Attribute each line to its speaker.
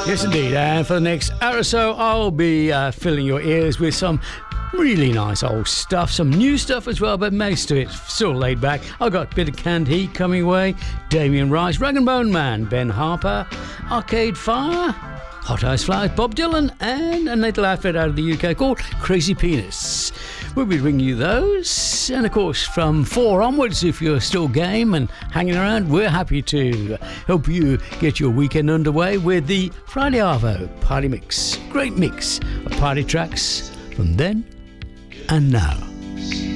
Speaker 1: Yes, indeed. And for the next hour or so, I'll be filling your ears with some really nice old stuff, some new stuff as well, but most of it still laid back. I've got a bit of Canned Heat coming away, Damien Rice, Rag and Bone Man, Ben Harper, Arcade Fire, Hot Ice Flowers, Bob Dylan, and a little outfit out of the UK called Crazy Penis. We'll be bringing you those, and of course from 4 onwards, if you're still game and hanging around, we're happy to help you get your weekend underway with the Friday Arvo Party Mix. Great mix of party tracks from then and now.